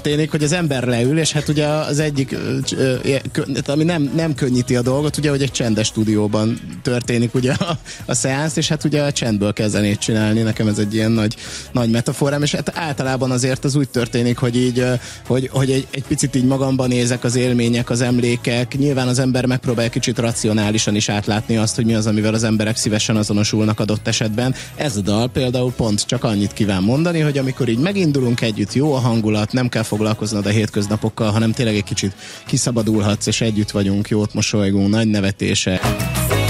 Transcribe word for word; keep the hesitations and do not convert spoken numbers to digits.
történik, hogy az ember leül, és hát ugye az egyik, ami nem, nem könnyíti a dolgot, ugye, hogy egy csendes stúdióban történik ugye a, a szeánsz, és hát ugye a csendből kell zenét csinálni, nekem ez egy ilyen nagy, nagy metaforám, és hát általában azért az úgy történik, hogy így, hogy, hogy egy, egy picit így magamban nézek, az élmények, az emlékek, nyilván az ember megpróbál kicsit racionálisan is átlátni azt, hogy mi az, amivel az emberek szívesen azonosulnak adott esetben. Ez a dal például pont csak annyit kíván mondani, hogy amikor így megindulunk együtt, jó a hangulat, nem kell foglalkoznod a hétköznapokkal, hanem tényleg egy kicsit kiszabadulhatsz, és együtt vagyunk, jót mosolygunk, nagy nevetése.